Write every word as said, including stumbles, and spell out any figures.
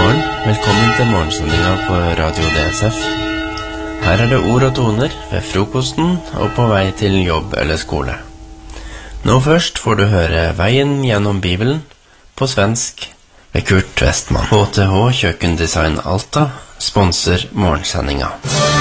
morgen, velkommen til morgensendinga på Radio D S F. Her er det ord og toner ved frokosten og på vei til jobb eller skole. Nå først får du høre Veien gjennom Bibelen på svensk ved Kurt Westman. H T H Kjøkkendesign Alta sponser morgensendinga.